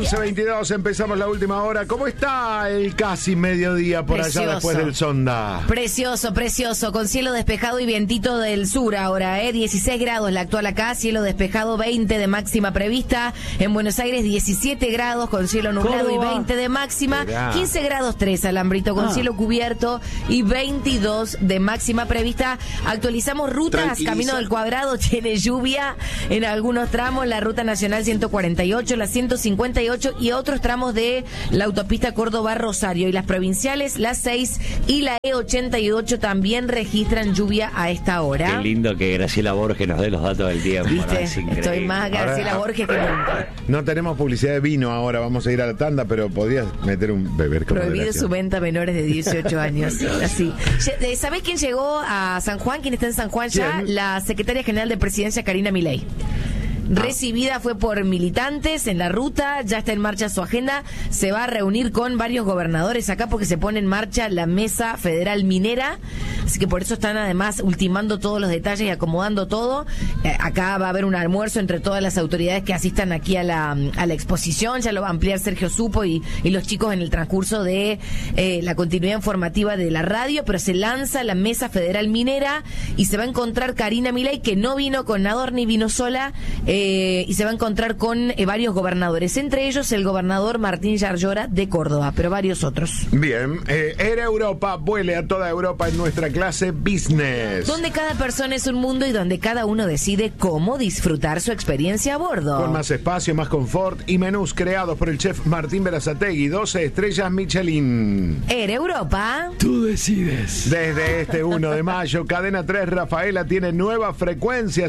11:22, empezamos la última hora. ¿Cómo está el casi mediodía por Precioso. allá después del sonda? Precioso, precioso, con cielo despejado y vientito del sur ahora, 16 grados la actual acá, cielo despejado, 20 de máxima prevista. En Buenos Aires 17 grados con cielo nublado y 20 de máxima. Mirá. 15 grados 3 Alambrito con cielo cubierto y 22 de máxima prevista. Actualizamos rutas, Tranquiliza. Camino del Cuadrado tiene lluvia en algunos tramos, la ruta nacional 148, la 158 y otros tramos de la autopista Córdoba-Rosario. Y las provinciales, la 6 y la E88 también registran lluvia a esta hora. Qué lindo que Graciela Borges nos dé los datos del tiempo. ¿no? ¿Viste? Es increíble. Estoy más Graciela Ahora- Borges que nunca. No tenemos publicidad de vino ahora, vamos a ir a la tanda, pero podrías meter un beber con Prohibido moderación. su venta a menores de 18 años. Así. ¿Sabés quién llegó a San Juan? ¿Quién está en San Juan ya? ¿Quién? La secretaria general de Presidencia, Karina Milei. Recibida fue por militantes en la ruta, ya está en marcha su agenda, se va a reunir con varios gobernadores acá porque se pone en marcha la Mesa Federal Minera, así que por eso están además ultimando todos los detalles y acomodando todo. Acá va a haber un almuerzo entre todas las autoridades que asistan aquí a la exposición, ya lo va a ampliar Sergio Supo y los chicos en el transcurso de la continuidad informativa de la radio, pero se lanza la Mesa Federal Minera y se va a encontrar Karina Milei, que no vino con Nadorni, vino sola, y se va a encontrar con varios gobernadores, entre ellos el gobernador Martín Yarlora de Córdoba, pero varios otros. Bien, Air Europa, vuele a toda Europa en nuestra clase Business. Donde cada persona es un mundo y donde cada uno decide cómo disfrutar su experiencia a bordo. Con más espacio, más confort y menús creados por el chef Martín Berazategui, 12 estrellas Michelin. Air Europa. Tú decides. Desde este 1 de mayo, Cadena 3 Rafaela tiene nueva frecuencia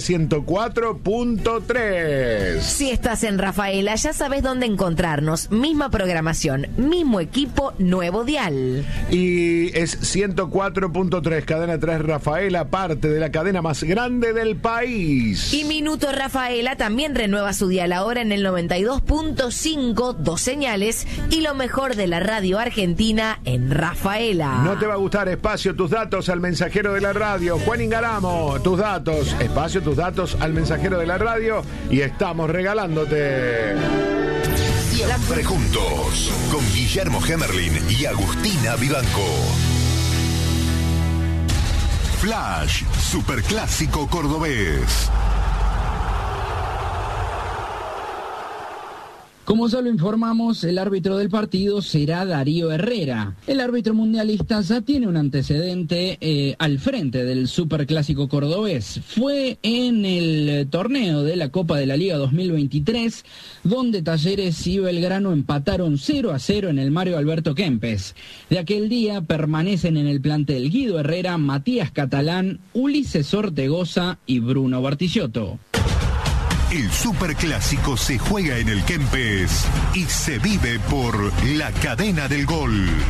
104.3. Si estás en Rafaela, ya sabes dónde encontrarnos. Misma programación, mismo equipo, nuevo dial. Y es 104.3, Cadena 3 Rafaela, parte de la cadena más grande del país. Y Minuto Rafaela también renueva su dial ahora en el 92.5, 2 señales y lo mejor de la radio argentina en Rafaela. No te va a gustar espacio, tus datos al mensajero de la radio. Juan Ingaramo, tus datos, espacio, tus datos al mensajero de la radio y estamos regalándote. Siempre juntos, con Guillermo Hemerlin y Agustina Vivanco. Flash, superclásico cordobés. Como ya lo informamos, el árbitro del partido será Darío Herrera. El árbitro mundialista ya tiene un antecedente al frente del Superclásico cordobés. Fue en el torneo de la Copa de la Liga 2023, donde Talleres y Belgrano empataron 0-0 en el Mario Alberto Kempes. De aquel día permanecen en el plantel Guido Herrera, Matías Catalán, Ulises Ortegoza y Bruno Bartillotto. El superclásico se juega en el Kempes y se vive por la cadena del gol.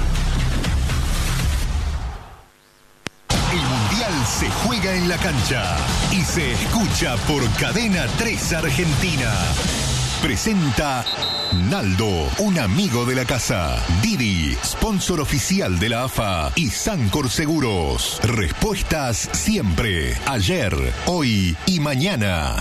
El Mundial se juega en la cancha y se escucha por Cadena 3 Argentina. Presenta Naldo, un amigo de la casa. Didi, sponsor oficial de la AFA. Y Sancor Seguros. Respuestas siempre, ayer, hoy y mañana.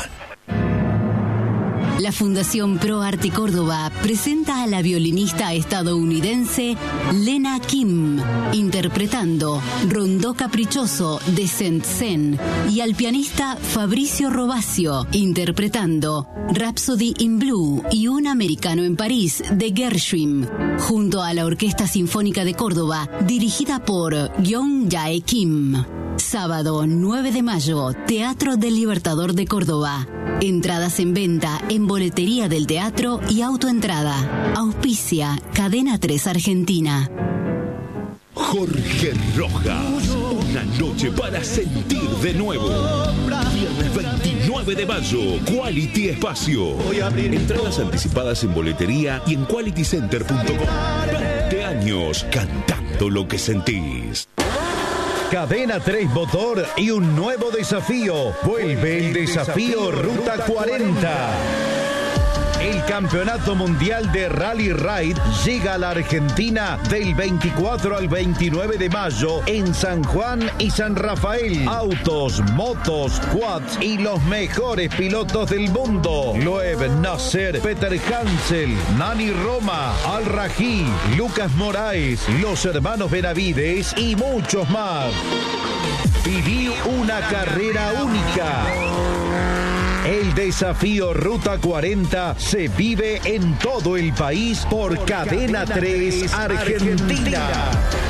La Fundación Pro Arte Córdoba presenta a la violinista estadounidense Lena Kim, interpretando Rondó Caprichoso de Saint-Saëns, y al pianista Fabricio Robacio, interpretando Rhapsody in Blue y Un Americano en París de Gershwin, junto a la Orquesta Sinfónica de Córdoba, dirigida por Young Jae Kim. Sábado 9 de mayo, Teatro del Libertador de Córdoba. Entradas en venta en boletería del teatro y autoentrada. Auspicia Cadena 3 Argentina. Jorge Rojas, una noche para sentir de nuevo. Viernes 29 de mayo, Quality Espacio. Entradas anticipadas en boletería y en qualitycenter.com. 20 años cantando lo que sentís. Cadena 3 Motor y un nuevo desafío. Vuelve el desafío Ruta 40. El Campeonato Mundial de Rally Ride llega a la Argentina del 24 al 29 de mayo en San Juan y San Rafael. Autos, motos, quads y los mejores pilotos del mundo. Loeb Nasser, Peter Hansel, Nani Roma, Al Rají, Lucas Moraes, los hermanos Benavides y muchos más. Viví una carrera única. El desafío Ruta 40 se vive en todo el país por Cadena 3 Argentina.